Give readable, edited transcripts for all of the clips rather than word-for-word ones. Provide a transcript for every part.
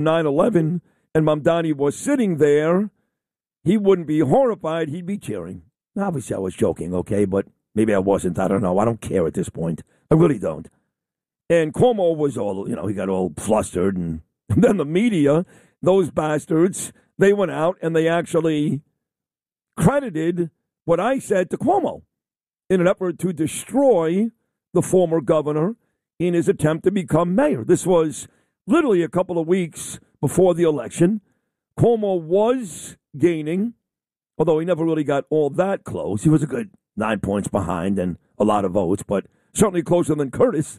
9/11 and Mamdani was sitting there, he wouldn't be horrified, he'd be cheering. Obviously, I was joking, okay, but maybe I wasn't. I don't know. I don't care at this point. I really don't. And Cuomo was all, he got all flustered. And then the media, those bastards, they went out and they actually credited what I said to Cuomo in an effort to destroy the former governor in his attempt to become mayor. This was literally a couple of weeks before the election. Cuomo was gaining, although he never really got all that close. He was a good 9 points behind and a lot of votes, but certainly closer than Curtis.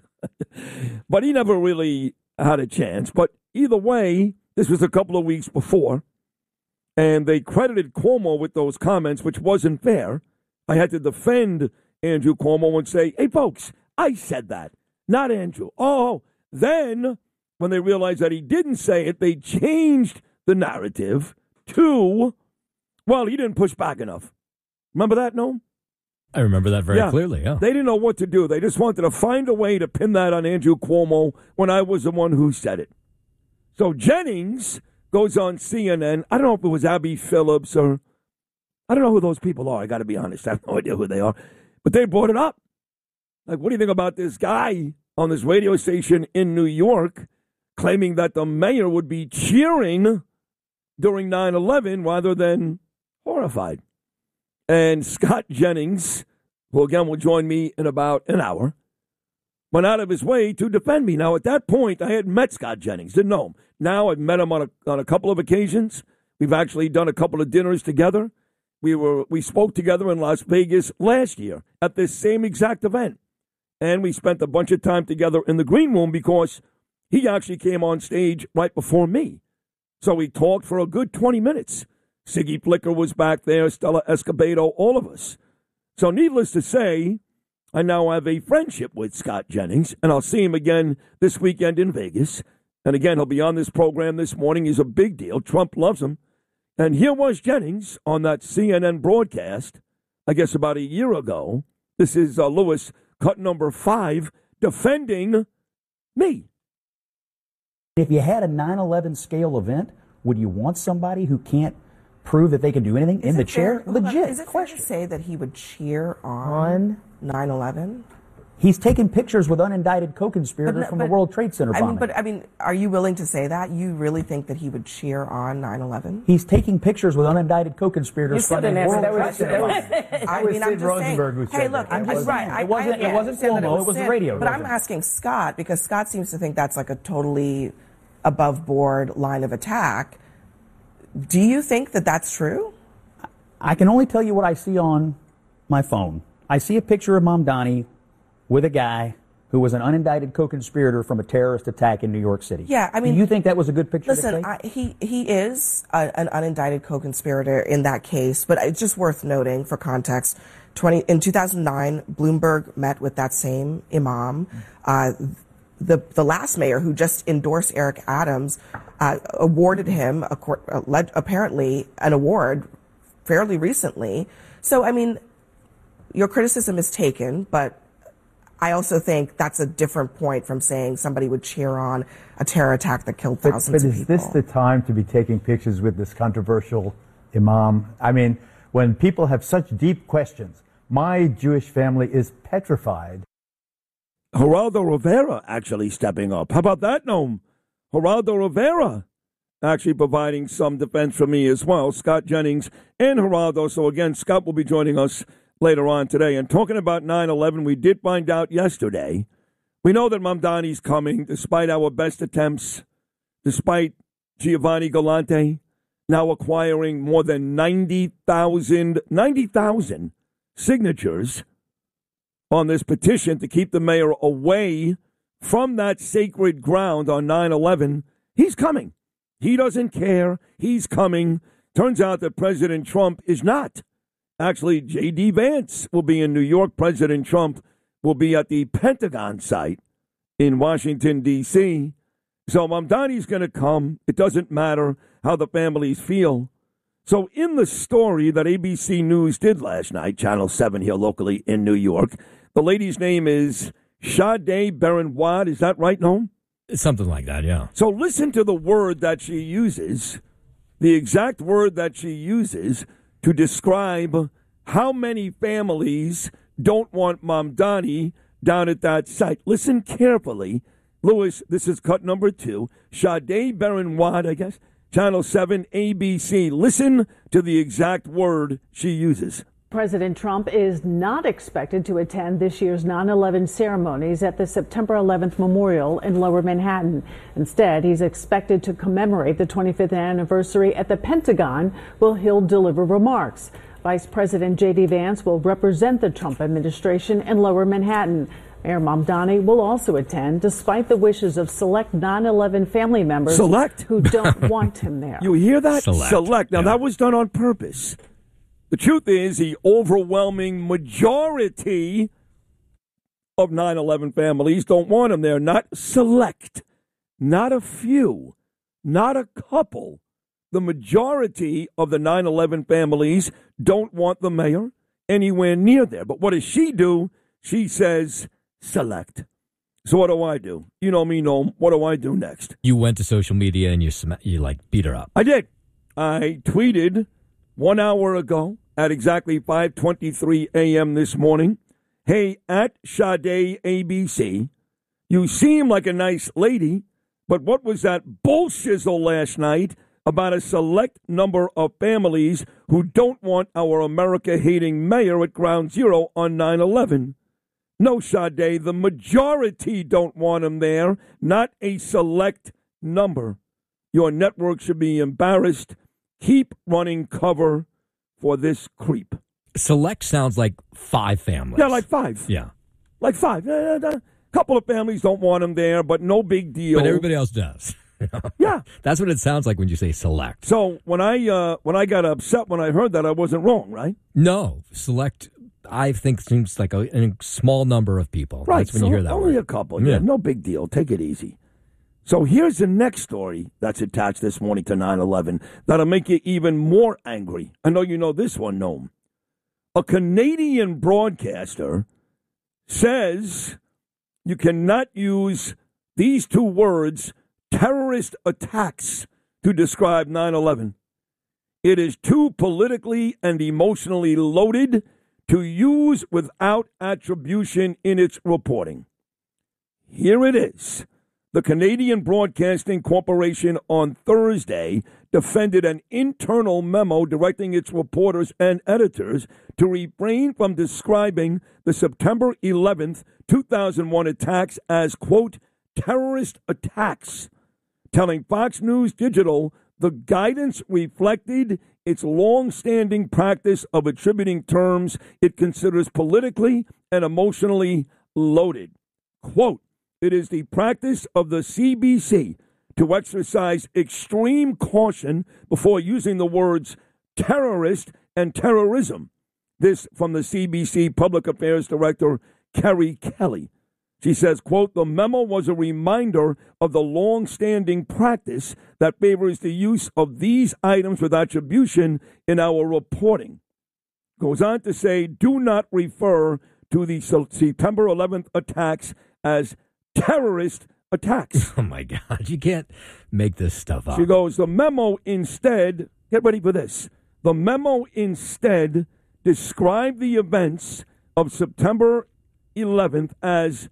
But he never really had a chance. But either way, this was a couple of weeks before, and they credited Cuomo with those comments, which wasn't fair. I had to defend Andrew Cuomo and say, hey, folks, I said that, not Andrew. Oh, then when they realized that he didn't say it, they changed the narrative to, well, he didn't push back enough. Remember that, no? I remember that very clearly, yeah. They didn't know what to do. They just wanted to find a way to pin that on Andrew Cuomo when I was the one who said it. So Jennings goes on CNN. I don't know if it was Abby Phillips or I don't know who those people are. I got to be honest. I have no idea who they are. But they brought it up. Like, what do you think about this guy on this radio station in New York claiming that the mayor would be cheering during 9/11 rather than horrified? And Scott Jennings, who again will join me in about an hour, went out of his way to defend me. Now, at that point, I had met Scott Jennings, didn't know him. Now I've met him on a couple of occasions. We've actually done a couple of dinners together. We spoke together in Las Vegas last year at this same exact event. And we spent a bunch of time together in the green room because he actually came on stage right before me. So we talked for a good 20 minutes. Siggy Flicker was back there, Stella Escobedo, all of us. So needless to say, I now have a friendship with Scott Jennings, and I'll see him again this weekend in Vegas. And again, he'll be on this program this morning. He's a big deal. Trump loves him. And here was Jennings on that CNN broadcast, I guess about a year ago. This is Lewis, cut number 5, defending me. If you had a 9/11 scale event, would you want somebody who can't prove that they can do anything in the chair? Legit. Is it fair to say that he would cheer on 9/11? He's taking pictures with unindicted co-conspirators from the World Trade Center bombing. Are you willing to say that? You really think that he would cheer on 9/11? He's taking pictures with unindicted co-conspirators from the World Trade Center bombing. I mean, I'm just saying. Hey, look, I'm just right. It wasn't Cuomo. It was the radio. But I'm asking Scott because Scott seems to think that's like a totally above board line of attack. Do you think that that's true? I can only tell you what I see on my phone. I see a picture of Mamdani with a guy who was an unindicted co-conspirator from a terrorist attack in New York City. Yeah, I mean, do you think that was a good picture to take? He is an unindicted co-conspirator in that case, but it's just worth noting for context. In 2009, Bloomberg met with that same imam. The last mayor who just endorsed Eric Adams awarded him apparently an award fairly recently. So, I mean, your criticism is taken, but I also think that's a different point from saying somebody would cheer on a terror attack that killed thousands of people. But is this the time to be taking pictures with this controversial imam? I mean, when people have such deep questions, my Jewish family is petrified. Geraldo Rivera actually stepping up. How about that, Noam? Geraldo Rivera actually providing some defense for me as well. Scott Jennings and Geraldo. So, again, Scott will be joining us later on today. And talking about 9/11, we did find out yesterday. We know that Mamdani's coming, despite our best attempts, despite Giovanni Galante now acquiring more than 90,000 signatures on this petition to keep the mayor away from that sacred ground on 9/11. He's coming. He doesn't care. He's coming. Turns out that President Trump is not. Actually, J.D. Vance will be in New York. President Trump will be at the Pentagon site in Washington, D.C. So Mamdani's going to come. It doesn't matter how the families feel. So in the story that ABC News did last night, Channel 7 here locally in New York, the lady's name is Sade Berenwad. Is that right, Noam? Something like that, yeah. So listen to the word that she uses, the exact word that she uses to describe how many families don't want Mamdani down at that site. Listen carefully. Louis, this is cut number 2. Sade Berenwad, I guess, Channel 7, ABC. Listen to the exact word she uses. President Trump is not expected to attend this year's 9/11 ceremonies at the September 11th Memorial in Lower Manhattan. Instead, he's expected to commemorate the 25th anniversary at the Pentagon, where he'll deliver remarks. Vice President J.D. Vance will represent the Trump administration in Lower Manhattan. Mayor Mamdani will also attend, despite the wishes of select 9/11 family members who don't want him there. You hear that? Select. Now, that was done on purpose. The truth is, the overwhelming majority of 9/11 families don't want him there. Not select, not a few, not a couple. The majority of the 9/11 families don't want the mayor anywhere near there. But what does she do? She says, select. So what do? You know me, Noam. What do I do next? You went to social media and you like beat her up. I did. I tweeted 1 hour ago at exactly 5:23 a.m. this morning. Hey, at Sade ABC, you seem like a nice lady, but what was that bullshizzle last night about a select number of families who don't want our America-hating mayor at Ground Zero on 9/11? No, Sade, the majority don't want him there, not a select number. Your network should be embarrassed. Keep running cover for this creep. Select sounds like 5 families. Yeah, like 5. Yeah. Like 5. A couple of families don't want him there, but no big deal. But everybody else does. Yeah. That's what it sounds like when you say select. So when I got upset when I heard that, I wasn't wrong, right? No. Select, I think, seems like a small number of people. Right. That's when you hear that only word. a couple. Yeah, no big deal. Take it easy. So here's the next story that's attached this morning to 9/11 that'll make you even more angry. I know you know this one, Noam. A Canadian broadcaster says you cannot use these 2 words, terrorist attacks, to describe 9/11. It is too politically and emotionally loaded to use without attribution in its reporting. Here it is. The Canadian Broadcasting Corporation on Thursday defended an internal memo directing its reporters and editors to refrain from describing the September 11th, 2001 attacks as, quote, terrorist attacks, telling Fox News Digital the guidance reflected its long-standing practice of attributing terms it considers politically and emotionally loaded. Quote, it is the practice of the CBC to exercise extreme caution before using the words terrorist and terrorism. This from the CBC Public Affairs Director, Kerry Kelly. She says, quote, the memo was a reminder of the long-standing practice that favors the use of these items with attribution in our reporting. Goes on to say, do not refer to the September 11th attacks as terrorist attacks. Oh, my God. You can't make this stuff up. She goes, the memo instead, get ready for this, the memo instead described the events of September 11th as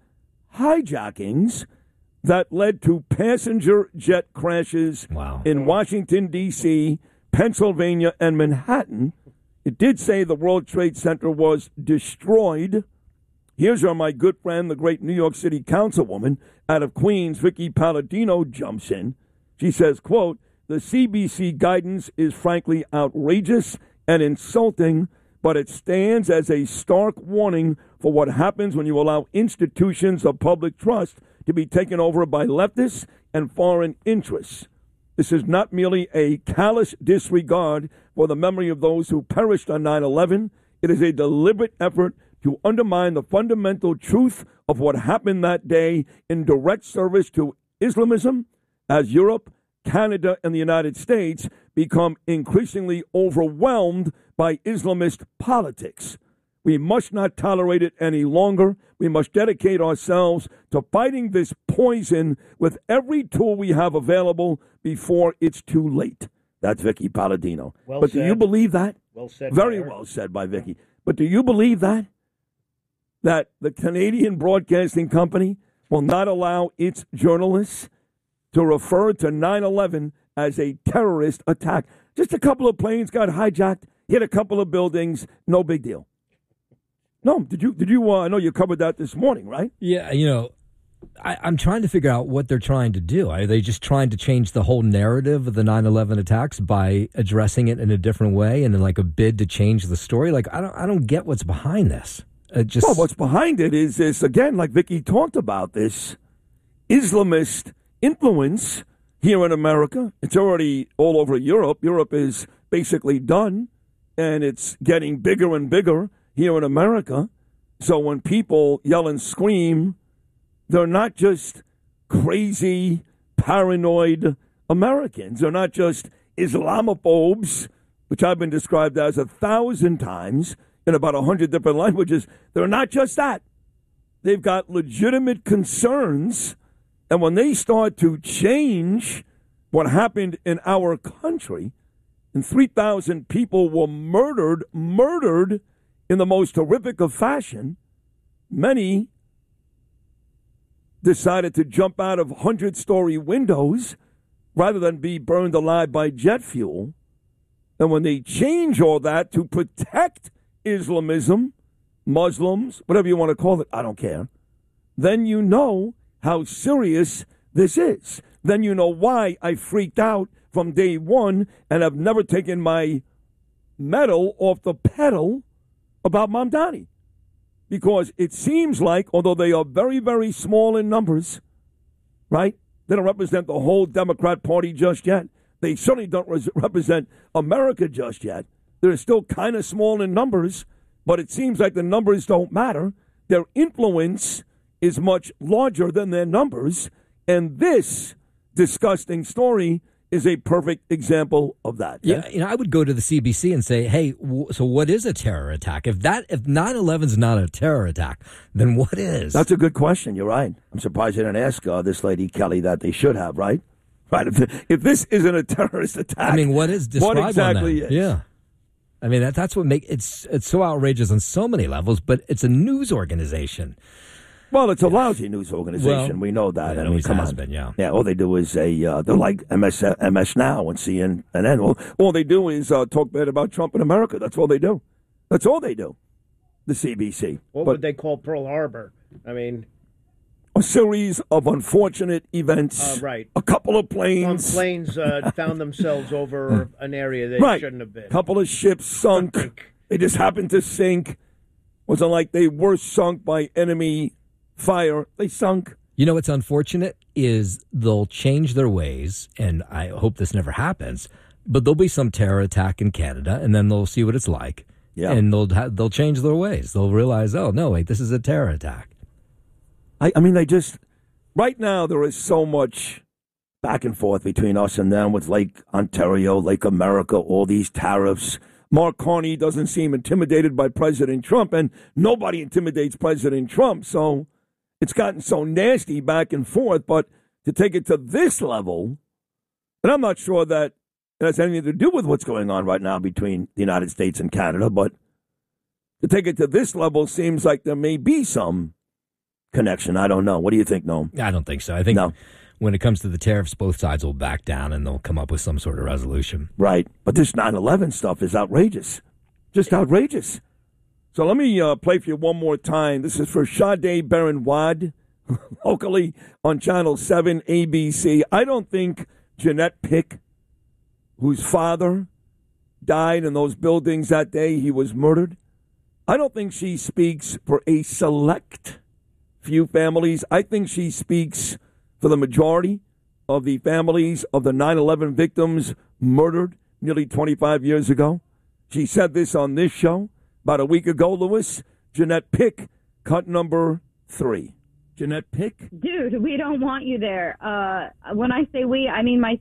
hijackings that led to passenger jet crashes in Washington, D.C., Pennsylvania, and Manhattan. It did say the World Trade Center was destroyed. Here's where my good friend, the great New York City councilwoman out of Queens, Vicky Palladino, jumps in. She says, quote, the CBC guidance is frankly outrageous and insulting, but it stands as a stark warning for what happens when you allow institutions of public trust to be taken over by leftists and foreign interests. This is not merely a callous disregard for the memory of those who perished on 9/11. It is a deliberate effort to undermine the fundamental truth of what happened that day in direct service to Islamism as Europe, Canada, and the United States become increasingly overwhelmed by Islamist politics. We must not tolerate it any longer. We must dedicate ourselves to fighting this poison with every tool we have available before it's too late. That's Vicky Palladino. Well but said. Do you believe that? Well said. Very Mayor. well said by Vicky. But do you believe that? That the Canadian Broadcasting Company will not allow its journalists to refer to 9/11 as a terrorist attack? Just a couple of planes got hijacked, hit a couple of buildings, no big deal. No, did you? I know you covered that this morning, right? Yeah, I'm trying to figure out what they're trying to do. Are they just trying to change the whole narrative of the 9/11 attacks by addressing it in a different way and in like a bid to change the story? Like, I don't get what's behind this. Well, what's behind it is this, again, like Vicky talked about, this Islamist influence here in America. It's already all over Europe. Europe is basically done, and it's getting bigger and bigger here in America. So when people yell and scream, they're not just crazy, paranoid Americans. They're not just Islamophobes, which I've been described as 1,000 times in about 100 different languages. They're not just that. They've got legitimate concerns. And when they start to change what happened in our country, and 3,000 people were murdered in the most horrific of fashion, many decided to jump out of 100-story windows rather than be burned alive by jet fuel. And when they change all that to protect Islamism, Muslims, whatever you want to call it, I don't care, then you know how serious this is. Then you know why I freaked out from day one and have never taken my medal off the pedal about Mamdani. Because it seems like, although they are very, very small in numbers, right? They don't represent the whole Democrat Party just yet. They certainly don't represent America just yet. They're still kind of small in numbers, but it seems like the numbers don't matter. Their influence is much larger than their numbers, and this disgusting story is a perfect example of that. Yeah, I would go to the CBC and say, hey, so what is a terror attack? If 9/11's not a terror attack, then what is? That's a good question. You're right. I'm surprised you didn't ask this lady, Kelly, that they should have, right? Right. If this isn't a terrorist attack, I mean, what is described what exactly on that? is? Yeah. I mean, that's what makes it's so outrageous on so many levels, but it's a news organization. Well, it's a lousy news organization. We know that. It I mean, always come has on. been, yeah. Yeah, all they do is they're like MS Now and CNN. All they do is talk bad about Trump in America. That's all they do. That's all they do. The CBC. What would they call Pearl Harbor? I mean, a series of unfortunate events. Right. A couple of planes. Some planes found themselves over an area they shouldn't have been. A couple of ships sunk. They just happened to sink. Wasn't like they were sunk by enemy fire. They sunk. You know what's unfortunate is they'll change their ways, and I hope this never happens, but there'll be some terror attack in Canada, and then they'll see what it's like, and they'll change their ways. They'll realize, oh, no, wait, this is a terror attack. I mean, right now there is so much back and forth between us and them with Lake Ontario, Lake America, all these tariffs. Mark Carney doesn't seem intimidated by President Trump, and nobody intimidates President Trump, so it's gotten so nasty back and forth. But to take it to this level, and I'm not sure that it has anything to do with what's going on right now between the United States and Canada, but to take it to this level seems like there may be some connection. I don't know. What do you think, Noam? I don't think so. I think when it comes to the tariffs, both sides will back down and they'll come up with some sort of resolution. Right. But this 9/11 stuff is outrageous. Just outrageous. So let me play for you one more time. This is for Sade Baron-Wad, locally on Channel 7 ABC. I don't think Jeanette Pick, whose father died in those buildings that day he was murdered, I don't think she speaks for a select few families. I think she speaks for the majority of the families of the 9/11 victims murdered nearly 25 years ago. She said this on this show about a week ago, Lewis. Jeanette Pick, cut number 3. Jeanette Pick? Dude, we don't want you there. When I say we, I mean my